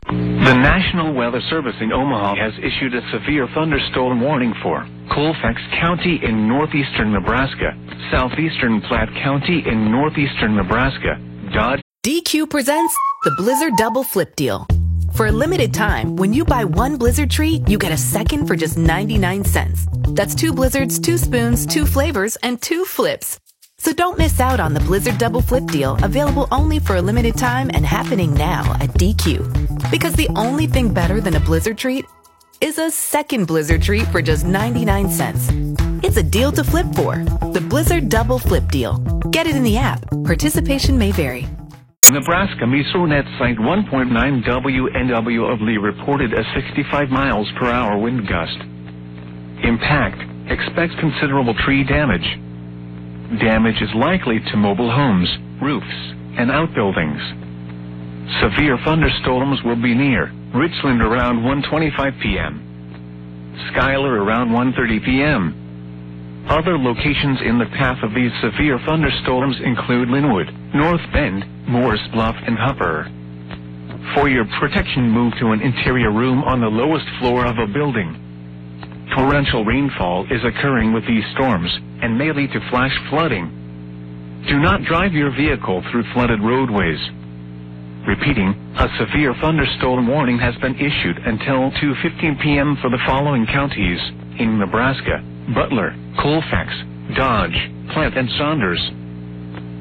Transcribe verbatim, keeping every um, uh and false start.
The National Weather Service in Omaha has issued a severe thunderstorm warning for Colfax County in northeastern Nebraska, southeastern Platte County in northeastern Nebraska, Dodge. D Q presents the Blizzard Double Flip Deal. For a limited time, when you buy one Blizzard treat, you get a second for just ninety-nine cents. That's two Blizzards, two spoons, two flavors, and two flips. So don't miss out on the Blizzard Double Flip Deal, available only for a limited time and happening now at D Q. Because the only thing better than a Blizzard treat is a second Blizzard treat for just ninety-nine cents. It's a deal to flip for. The Blizzard Double Flip Deal. Get it in the app. Participation may vary. Nebraska Mesonet Site one point nine W N W of Lee reported a sixty-five miles per hour wind gust. Impact. Expects considerable tree damage. Damage is likely to mobile homes, roofs, and outbuildings. Severe thunderstorms will be near Richland around one twenty-five p m Schuyler around one thirty p m Other locations in the path of these severe thunderstorms include Linwood, North Bend, Morris Bluff, and Hupper. For your protection, move to an interior room on the lowest floor of a building. Torrential rainfall is occurring with these storms and may lead to flash flooding. Do not drive your vehicle through flooded roadways. Repeating, a severe thunderstorm warning has been issued until two fifteen p m for the following counties in Nebraska: Butler, Colfax, Dodge, Platte, and Saunders.